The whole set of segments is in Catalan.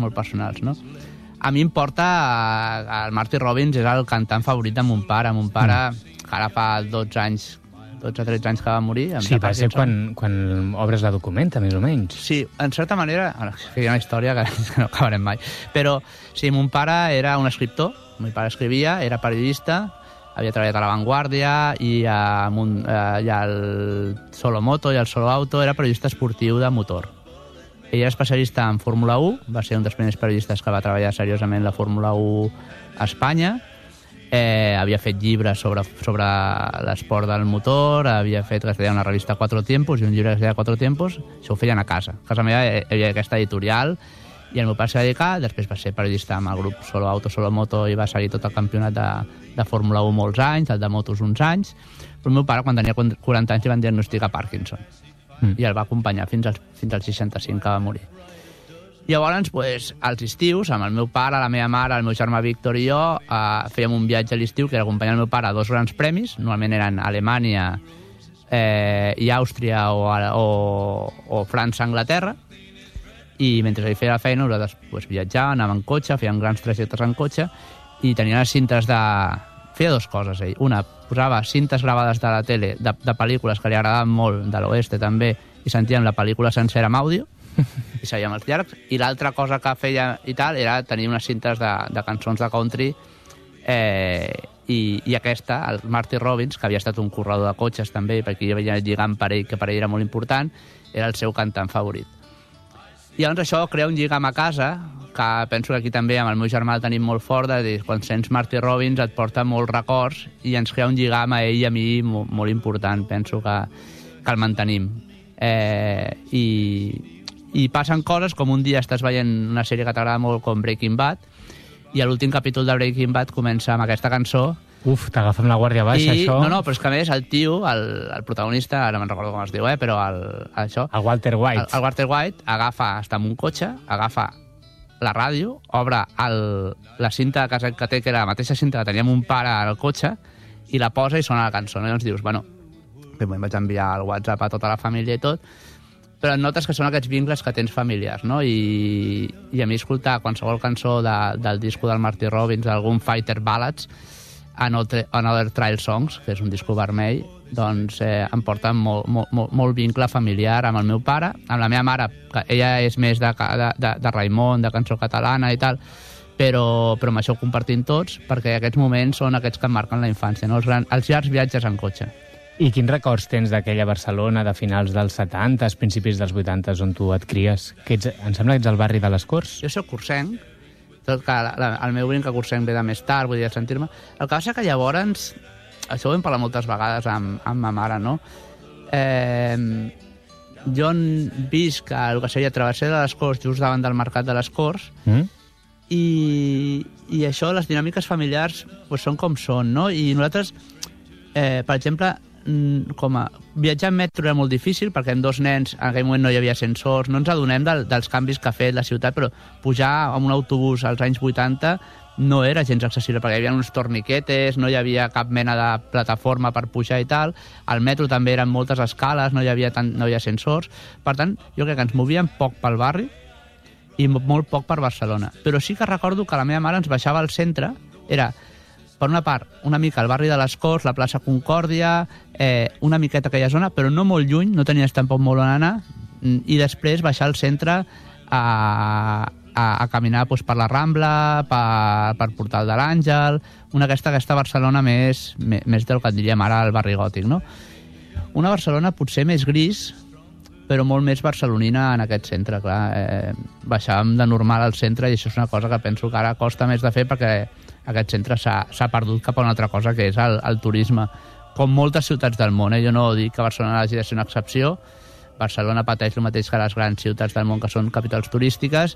molt personals, no? A mi em porta... El Marty Robbins és el cantant favorit de mon pare. Mon pare, que ara fa 12 anys, 12-13 anys que va morir. Sí, va ser quan obres la documenta, més o menys. Sí, en certa manera... Hi ha una història que no acabarem mai. Però, sí, mon pare era un escriptor. Mon pare escrivia, era periodista, havia treballat a La Vanguardia i al Solomoto i al Solo Auto, era periodista esportiu de motor. Ell era especialista en Fórmula 1, va ser un dels primers periodistes que va treballar seriosament la Fórmula 1 a Espanya. Havia fet llibres sobre l'esport del motor, havia fet que es deia una revista Cuatro Tiempos i un llibre que es deia Cuatro Tiempos. Això ho feien a casa. A casa meva hi havia aquesta editorial i el meu pare s'hi va dedicar, després va ser periodista amb el grup Solo Auto, Solo Moto i va seguir tot el campionat de Fórmula 1 molts anys, el de motos uns anys, però el meu pare quan tenia 40 anys li van diagnosticar Parkinson i el va acompanyar fins als 65 que va morir. Llavors, als estius, amb el meu pare, la meva mare, el meu germà Víctor i jo, fèiem un viatge a l'estiu que era acompanyar el meu pare a 2 grans premis, normalment eren Alemanya i Àustria o França, Anglaterra, i mentre ell feia la feina nosaltres viatjàvem, anàvem en cotxe, fèiem grans trajectes en cotxe i tenia les cintes feia 2 coses, ell. Una, posava cintes gravades de la tele, de pel·lícules que li agradaven molt, de l'oeste també, i sentíem la pel·lícula sencera amb àudio, i sabíem els diàlegs, i l'altra cosa que feia i tal era tenir unes cintes de cançons de country, i aquesta, el Marty Robbins, que havia estat un corredor de cotxes també, perquè hi havia lligam per ell, que per ell era molt important, era el seu cantant favorit. I llavors això crea un lligam a casa, que penso que aquí també amb el meu germà el tenim molt fort, de dir, quan sents Marty Robbins et porta molts records i ens crea un lligam a ell i a mi molt important, penso que el mantenim. I passen coses com un dia estàs veient una sèrie que t'agrada molt com Breaking Bad i a l'últim capítol de Breaking Bad comença amb aquesta cançó. Uf, t'agafa amb la guàrdia baixa, això. No, però és que a més el tio, el protagonista, ara me'n recordo com es diu, però això... El Walter White. El Walter White està en un cotxe, agafa la ràdio, obre la cinta que té, que era la mateixa cinta que teníem un pare al cotxe, i la posa i sona la cançó. I llavors dius, bueno, em vaig enviar el WhatsApp a tota la família i tot, però notes que són aquests vincles que tens familiars, no? I a mi escoltar qualsevol cançó del disco del Marty Robbins, d'algun Fighter Ballads, Another Trail Songs, que és un disco vermell, doncs em porta molt vincle familiar amb el meu pare, amb la meva mare, que ella és més de Raimon, de cançó catalana i tal, però amb això ho compartim tots, perquè aquests moments són aquests que em marquen la infància, no? Els llargs viatges en cotxe. I quins records tens d'aquella Barcelona de finals dels 70, principis dels 80, on tu et cries? Em sembla que ets al barri de les Corts? Jo soc corsenc, tot que el meu vincle corsenc ve de més tard, vull dir, sentir-me... El que passa que llavors, això ho hem parlat moltes vegades amb ma mare, no? Jo visc el que seria Travessera de les Corts, just davant del Mercat de les Corts, i això, les dinàmiques familiars, són com són, no? I nosaltres, per exemple, viatjar en metro era molt difícil perquè amb 2 nens en aquell moment no hi havia ascensors, no ens adonem dels canvis que ha fet la ciutat, però pujar amb un autobús als anys 80 no era gens accessible perquè hi havia uns torniquetes, no hi havia cap mena de plataforma per pujar i tal, al metro també eren moltes escales, no hi havia ascensors, per tant jo crec que ens movíem poc pel barri i molt poc per Barcelona, però sí que recordo que la meva mare ens baixava al centre, era per una part, una mica al barri de les Corts, la plaça Concòrdia, una miqueta aquella zona, però no molt lluny, no tenies tampoc molt on anar, i després baixar al centre a caminar per la Rambla, per Portal de l'Àngel, aquesta Barcelona més del que en diríem ara el barri gòtic, no? Una Barcelona potser més gris, però molt més barcelonina en aquest centre, clar. Baixàvem de normal al centre i això és una cosa que penso que ara costa més de fer perquè aquest centre s'ha perdut cap a una altra cosa, que és el turisme. Com moltes ciutats del món, jo no dic que Barcelona hagi de ser una excepció, Barcelona pateix el mateix que les grans ciutats del món, que són capitals turístiques,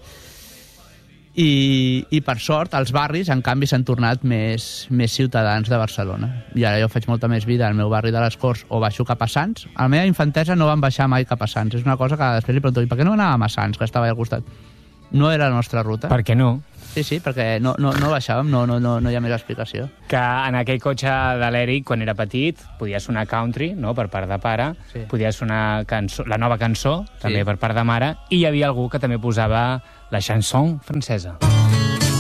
i per sort els barris, en canvi, s'han tornat més ciutadans de Barcelona. I ara jo faig molta més vida al meu barri de les Corts o baixo cap a Sants. A la meva infantesa no vam baixar mai cap a Sants. És una cosa que després li pregunto, i per què no anàvem a Sants, que estava allà al costat? No era la nostra ruta. Per què no? Sí, perquè no baixàvem, no hi ha més explicació. Que en aquell cotxe de l'Eric, quan era petit, podia sonar country, no?, per part de pare, podia sonar la nova cançó, també per part de mare, i hi havia algú que també posava la chanson francesa.